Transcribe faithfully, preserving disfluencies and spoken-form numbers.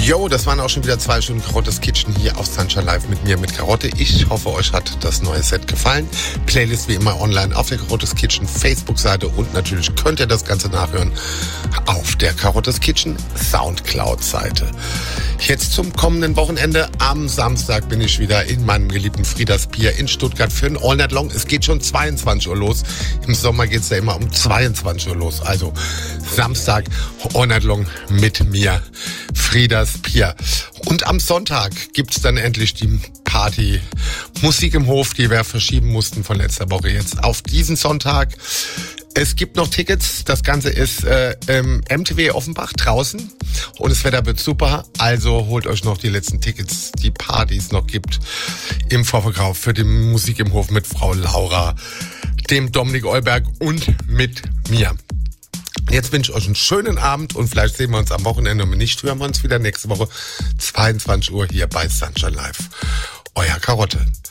Jo, das waren auch schon wieder zwei Stunden Karottes Kitchen hier auf Sunshine Live mit mir, mit Karotte. Ich hoffe, euch hat das neue Set gefallen. Playlist wie immer online auf der Karottes Kitchen Facebook-Seite und natürlich könnt ihr das Ganze nachhören auf der Karottes Kitchen Soundcloud-Seite. Jetzt zum kommenden Wochenende. Am Samstag bin ich wieder in meinem geliebten Frieders Bier in Stuttgart für ein All Night Long. Es geht schon zweiundzwanzig Uhr los. Im Sommer geht es ja immer um zweiundzwanzig Uhr los. Also Samstag All Night Long mit mir, Frieders Bier. Und am Sonntag gibt's dann endlich die Party Musik im Hof, die wir verschieben mussten von letzter Woche jetzt auf diesen Sonntag. Es gibt noch Tickets. Das Ganze ist äh, im M T W Offenbach draußen und das Wetter wird super. Also holt euch noch die letzten Tickets, die Partys noch gibt im Vorverkauf für die Musik im Hof mit Frau Laura, dem Dominik Eulberg und mit mir. Jetzt wünsche ich euch einen schönen Abend und vielleicht sehen wir uns am Wochenende und wenn nicht, hören wir uns wieder nächste Woche zweiundzwanzig Uhr hier bei Sunshine Live. Euer Karotte.